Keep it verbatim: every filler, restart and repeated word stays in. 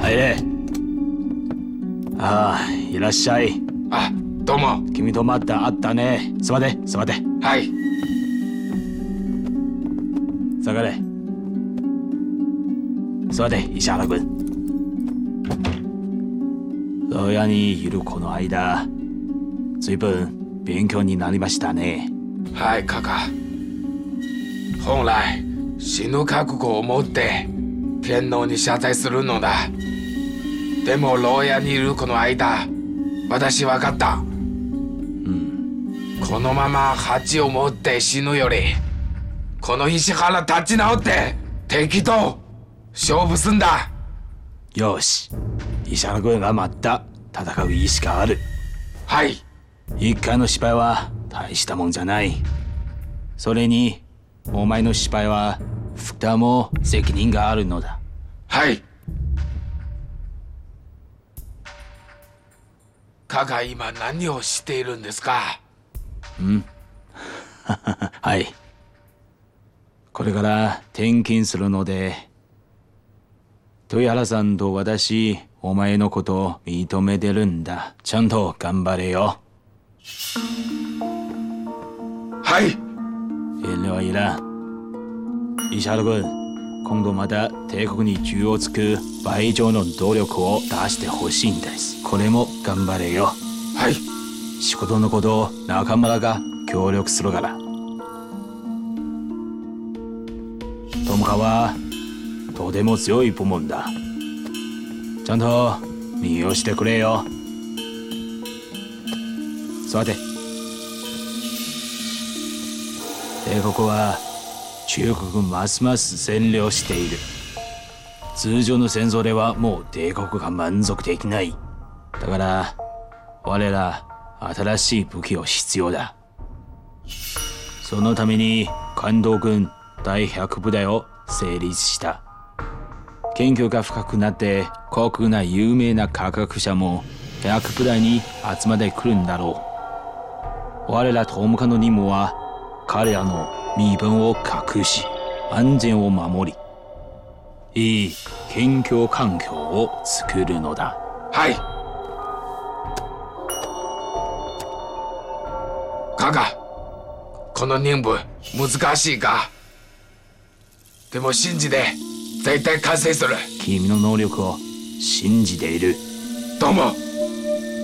入れ。ああ、いらっしゃい。 あ、どうも。 君とまた会ったね。座って座って。 はい。 下がれ。座って石原君。牢屋にいるこの間、随分勉強になりましたね。 はい、カカ。本来死ぬ覚悟を持って天皇に謝罪するのだ。でも牢屋にいるこの間、私分かった。 うん。 このまま恥を持って死ぬより、この石原立ち直って敵と勝負すんだ。 よし、石原君がまた戦う意志がある。 はい。 一回の失敗は大したもんじゃない。それにお前の失敗は福田も責任があるのだ。 はい。カが今何をしているんですか？ んはい。これから転勤するので、豊原さんと私、お前のことを認めてるんだ。ちゃんと頑張れよ。 はい。 遠慮はいらん。石原君、今度また帝国に銃をつく倍以上の努力を出してほしいんです。これも頑張れよ。 はい。 仕事のことを仲間らが協力するから。友果はとても強い部門だ。ちゃんと利用してくれよ。座って。帝国は中国ますます占領している。通常の戦争ではもう帝国が満足できない。だから我ら新しい武器を必要だ。そのために関東軍第ひゃく部隊を成立した。研究が深くなって国内有名な科学者もひゃく部隊に集まってくるんだろう。我ら友果の任務は彼らの身分を隠し、安全を守り、いい研究環境を作るのだ。 はい。カカ、この任務難しいか？でも信じて絶対完成する。 君の能力を信じている。 どうも。